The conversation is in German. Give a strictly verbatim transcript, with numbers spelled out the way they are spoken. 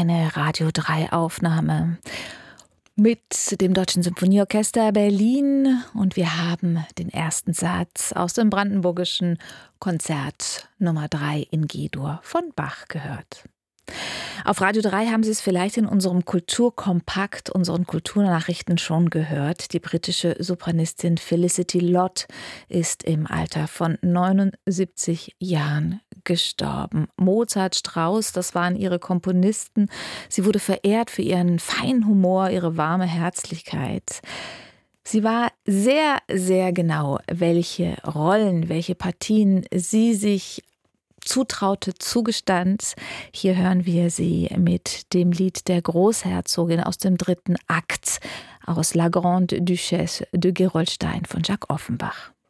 eine Radio drei Aufnahme mit dem Deutschen Symphonieorchester Berlin und wir haben den ersten Satz aus dem Brandenburgischen Konzert Nummer drei in G-Dur von Bach gehört. Auf Radio drei haben Sie es vielleicht in unserem Kulturkompakt, unseren Kulturnachrichten schon gehört. Die britische Sopranistin Felicity Lott ist im Alter von neunundsiebzig Jahren gestorben. Mozart, Strauss, das waren ihre Komponisten. Sie wurde verehrt für ihren feinen Humor, ihre warme Herzlichkeit. Sie war sehr, sehr genau, welche Rollen, welche Partien sie sich zutraute, zugestand. Hier hören wir sie mit dem Lied der Großherzogin aus dem dritten Akt aus La Grande Duchesse de Gerolstein von Jacques Offenbach.